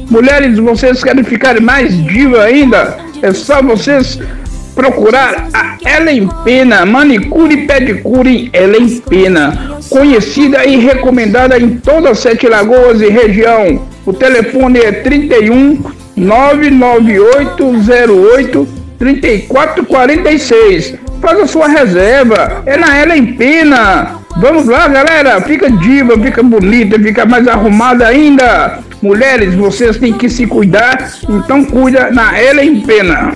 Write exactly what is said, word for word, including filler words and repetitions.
Mulheres, vocês querem ficar mais diva ainda? É só vocês procurar a Ellen Pena, manicure e pedicure Ellen Pena, conhecida e recomendada em todas as Sete Lagoas e região. O telefone é trinta e um, nove nove oito zero oito, trinta e quatro quarenta e seis. Faça sua reserva, é na Ellen Pena. Vamos lá, galera, fica diva, fica bonita, fica mais arrumada ainda. Mulheres, vocês têm que se cuidar, então cuida na Ellen Pena.